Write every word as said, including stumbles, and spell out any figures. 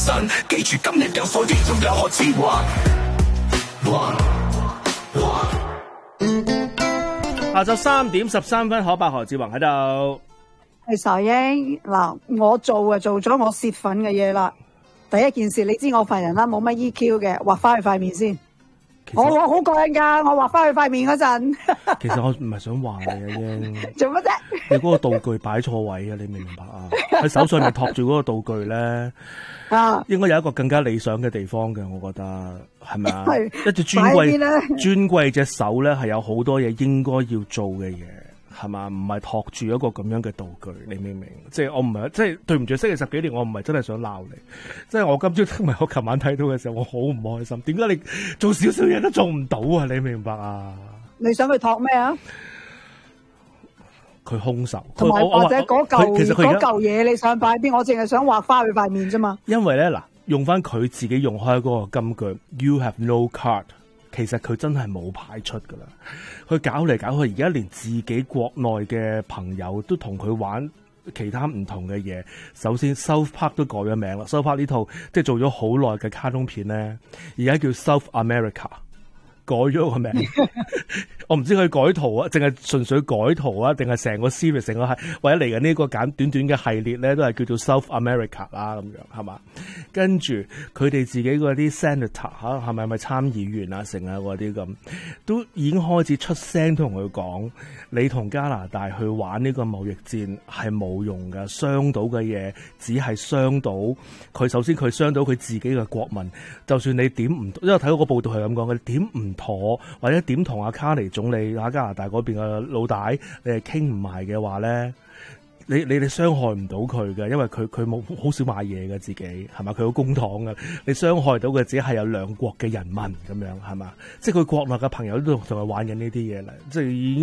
神，記住今日有所益，仲有何之話？ 下晝三點十三分，可伯何志宏喺度。 係傻英嗱，我做啊做咗我泄憤嘅嘢啦。第一件事，你知我份人啦，冇乜 E Q 嘅，畫翻去塊面先。我我好過癮噶，我畫翻去塊面嗰陣。 其實我唔係想話你嘅啫。 做乜啫？ 你嗰個道具擺錯位啊！你明唔明白啊？喺手上面托住嗰個道具咧，啊，應該有一個更加理想嘅地方嘅，我覺得係咪啊？一隻尊貴尊貴隻手咧，係有好多嘢應該要做嘅嘢。係嘛？唔係托住一個咁樣嘅道具，你明唔明？即係我唔係，即係對唔住，識你十幾年，我唔係真係想鬧你。即係我今朝，唔係我琴晚睇到嘅時候，我好唔開心。點解你做少少嘢都做唔到啊？你明唔明白啊？ 你想佢托咩啊？ 佢兇手， 同埋或者嗰嚿嗰嚿嘢，你想擺邊？我淨係想畫花佢塊面啫嘛。 因為咧嗱，用翻佢自己用開嗰個金句 ，You have no card。其實佢真係冇牌出噶啦，佢搞嚟搞去，而家連自己國內嘅朋友都同佢玩其他唔同嘅嘢。首先 South Park 都改咗名啦 ，South Park 呢套即係做咗好耐嘅卡通片咧，而家叫 South America， 改咗個名。我唔知佢改圖啊，淨係純粹改圖啊，定係成個 series 成個係，或者嚟緊呢個簡短短嘅系列咧，都係叫做 South America 啦，咁樣係嘛？跟住佢哋自己嗰啲 senator 吓，係咪咪參議員啊，成啊嗰啲咁，都已經開始出聲同佢講，你同加拿大去玩呢個貿易戰係冇用㗎，傷到嘅嘢只係傷到佢。首先佢傷到佢自己嘅國民，就算你點唔，因為睇到個報道係咁講嘅，點唔妥或者點同阿卡尼總理喺加拿大嗰邊嘅老大，你係傾唔埋嘅話咧，你你你傷害唔到佢嘅，因為佢佢冇好少買嘢嘅自己係嘛，佢好公帑嘅，你傷害到嘅只係有兩國嘅人民咁樣係嘛，即係佢國內嘅朋友都同佢玩緊呢啲嘢啦，即係已經。